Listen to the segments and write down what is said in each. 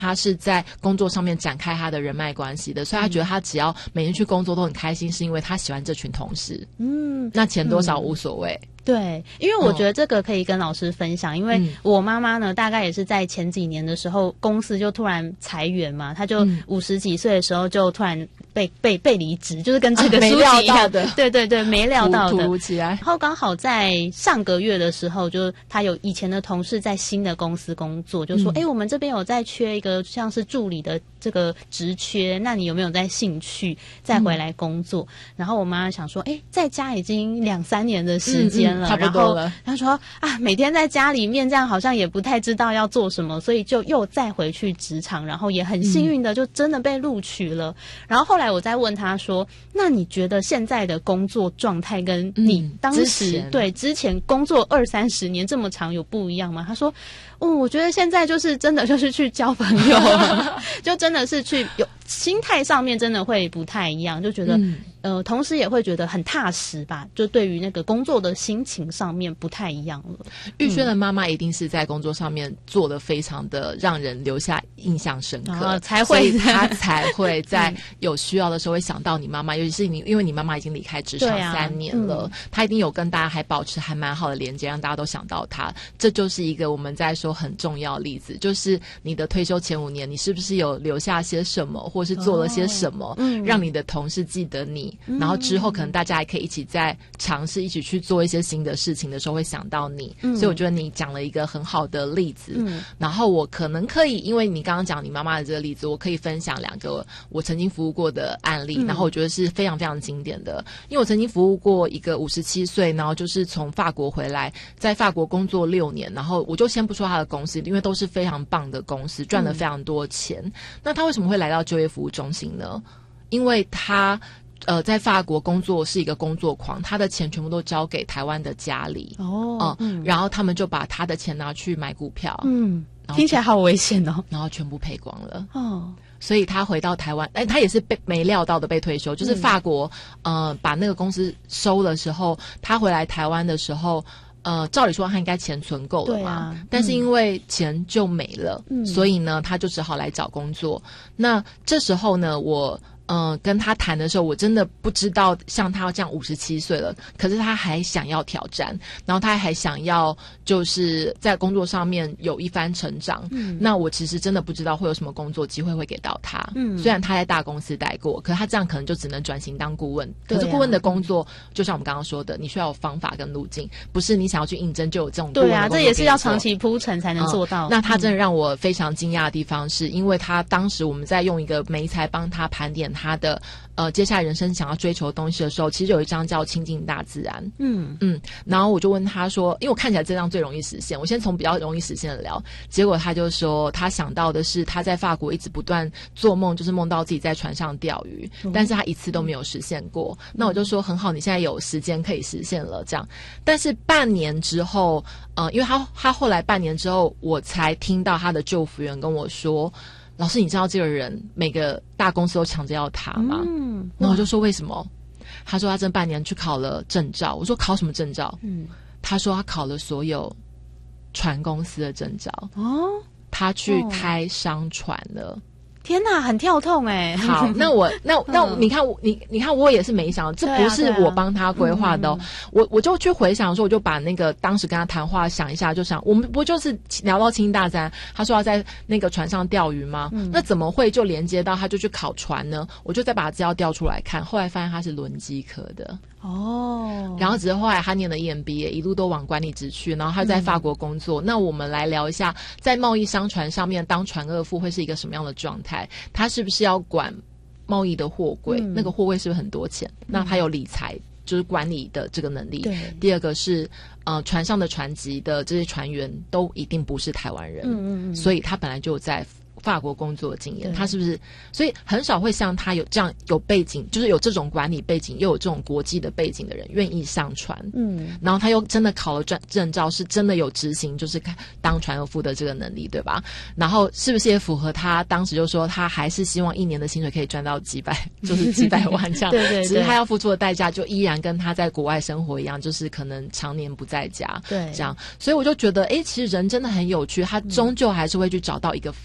他是在工作上面展开他的人脉关系的，所以他觉得他只要每天去工作都很开心，是因为他喜欢这群同事。那钱多少无所谓。 对，因为我觉得这个可以跟老师分享，因为我妈妈呢，大概也是在前几年的时候，公司就突然裁员嘛，她就50几岁的时候就突然被离职，就是跟这个书籍一样的，对对对，没料到的， 突如其来。 然后刚好在上个月的时候，就她有以前的同事在新的公司工作，就说我们这边有在缺一个像是助理的这个职缺，那你有没有在兴趣再回来工作？然后我妈想说，在家已经2-3年的时间了， 差不多了。 她说每天在家里面这样好像也不太知道要做什么，所以就又再回去职场，然后也很幸运的就真的被录取了。然后后来我再问她说，那你觉得现在的工作状态跟你当时之前工作20-30年这么长有不一样吗？她说我觉得现在就是真的就是去交朋友就真的是去有心态上面真的会不太一样，就觉得同时也会觉得很踏实吧，就对于那个工作的心情上面不太一样了。 玉轩的妈妈一定是在工作上面做得非常的让人留下印象深刻，所以她才会在有需要的时候会想到你妈妈，尤其是你，因为你妈妈已经离开职场3年了，她一定有跟大家还保持还蛮好的连接，让大家都想到她。这就是一个我们在说很重要的例子，就是你的退休前5年，你是不是有留下些什么，或是做了些什么，让你的同事记得你，然后之后可能大家还可以一起在尝试一起去做一些新的事情的时候会想到你。所以我觉得你讲了一个很好的例子。然后我可能可以，因为你刚刚讲你妈妈的这个例子，我可以分享2个我曾经服务过的案例，然后我觉得是非常非常经典的。因为我曾经服务过一个57岁，然后就是从法国回来，在法国工作6年，然后我就先不说他的公司，因为都是非常棒的公司，赚了非常多钱。那他为什么会来到就业服务中心呢？因为他在法国工作是一个工作狂，他的钱全部都交给台湾的家里然后他们就把他的钱拿去买股票， 听起来好危险哦， 然后全部赔光了所以他回到台湾，他也是没料到的被退休，就是法国把那个公司收的时候，他回来台湾的时候。照理说他应该钱存够了嘛，但是因为钱就没了，所以呢他就只好来找工作。那这时候呢我跟他谈的时候，我真的不知道像他这样57岁了，可是他还想要挑战，然后他还想要就是在工作上面有一番成长。那我其实真的不知道会有什么工作机会会给到他。虽然他在大公司待过，可是他这样可能就只能转型当顾问。可是顾问的工作，就像我们刚刚说的，你需要有方法跟路径，不是你想要去应征就有这种顾问的工作。 这也是要长期铺陈才能做到。 那他真的让我非常惊讶的地方是，因为他当时我们在用一个媒材帮他盘点他的接下来人生想要追求的东西的时候，其实有一张叫亲近大自然。然后我就问他说，因为我看起来这张最容易实现，我先从比较容易实现的聊。结果他就说他想到的是他在法国一直不断做梦，就是梦到自己在船上钓鱼，但是他一次都没有实现过。那我就说很好，你现在有时间可以实现了这样。但是半年之后因为他后来半年之后，我才听到他的就服员跟我说，老师，你知道这个人每个大公司都抢着要他吗？然后我就说为什么？他说他这半年去考了证照。我说考什么证照？他说他考了所有船公司的证照。他去开商船了。 天哪，很跳痛好，那你看你看我也是没想到，这不是我帮他规划的我就去回想说，我就把那个当时跟他谈话想一下，就想我们不就是聊到清大山，他说要在那个船上钓鱼吗？那怎么会就连接到他就去考船呢？我就再把资料调出来看，后来发现他是轮机科的。然后只是后来他念了 EMBA， 一路都往管理职去，然后他在法国工作。那我们来聊一下，在贸易商船上面当船二副会是一个什么样的状态？他是不是要管贸易的货柜？那个货柜是不是很多钱？那他有理财，就是管理的这个能力。第二个是船上的船级的这些船员都一定不是台湾人，所以他本来就在法国工作的经验，他是不是？所以很少会像他有这样有背景，就是有这种管理背景，又有这种国际的背景的人愿意上船。然后他又真的考了证照，是真的有执行，就是当船二副的这个能力，对吧？然后是不是也符合他当时就说他还是希望1年的薪水可以赚到几百万这样？只是他要付出的代价就依然跟他在国外生活一样，就是可能常年不在家，这样。所以我就觉得，其实人真的很有趣，他终究还是会去找到一个方向。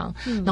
样。